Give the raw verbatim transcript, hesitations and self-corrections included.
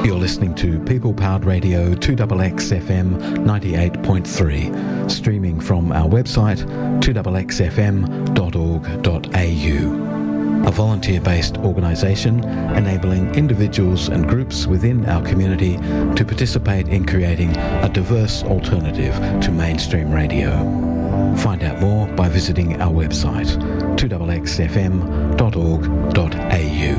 You're listening to People Powered Radio two X X F M ninety-eight point three, streaming from our website two x x f m dot org dot a u. A volunteer-based organisation enabling individuals and groups within our community to participate in creating a diverse alternative to mainstream radio. Find out more by visiting our website two x x f m dot org dot a u.